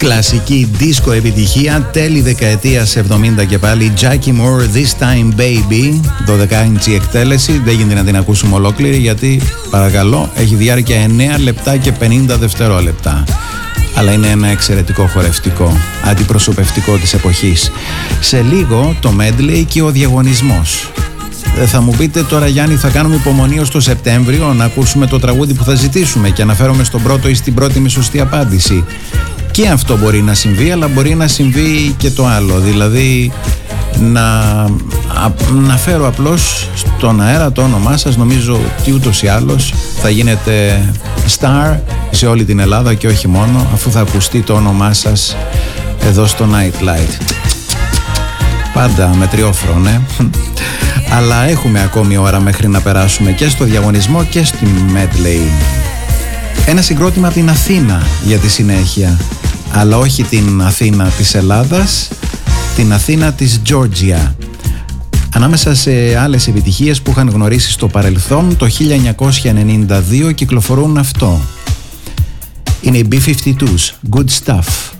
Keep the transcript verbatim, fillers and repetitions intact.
Κλασική δίσκο επιτυχία τέλη δεκαετίας εβδομήντα και πάλι. Jackie Moore, This Time Baby, δώδεκα ίντσι εκτέλεση. Δεν γίνεται να την ακούσουμε ολόκληρη γιατί, παρακαλώ, έχει διάρκεια εννέα λεπτά και πενήντα δευτερόλεπτα. Αλλά είναι ένα εξαιρετικό χορευτικό, αντιπροσωπευτικό της εποχής. Σε λίγο το medley και ο διαγωνισμός. Θα μου πείτε τώρα, Γιάννη, θα κάνουμε υπομονή ως το Σεπτέμβριο να ακούσουμε το τραγούδι που θα ζητήσουμε και αναφέρομαι στον πρώτο ή στην πρώτη με σωστή απάντηση. Και αυτό μπορεί να συμβεί, αλλά μπορεί να συμβεί και το άλλο. Δηλαδή να, να φέρω απλώς στον αέρα το όνομά σας. Νομίζω ότι ούτως ή άλλως θα γίνετε star σε όλη την Ελλάδα και όχι μόνο, αφού θα ακουστεί το όνομά σας εδώ στο Nightlight. Πάντα με τριόφρο, ναι. Αλλά έχουμε ακόμη ώρα μέχρι να περάσουμε και στο διαγωνισμό και στη medley. Ένα συγκρότημα από την Αθήνα για τη συνέχεια, αλλά όχι την Αθήνα της Ελλάδας, την Αθήνα της Τζόρτζια. Ανάμεσα σε άλλες επιτυχίες που είχαν γνωρίσει στο παρελθόν, το χίλια εννιακόσια ενενήντα δύο κυκλοφορούν αυτό. Είναι οι μπι φιφτί τούς, Good Stuff.